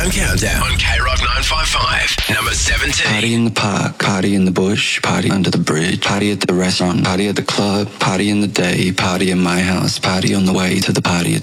Countdown on K-Rock 955, number 17. Party in the park, party in the bush, party under the bridge, party at the restaurant, party at the club, party in the day, party in my house, party on the way to the party at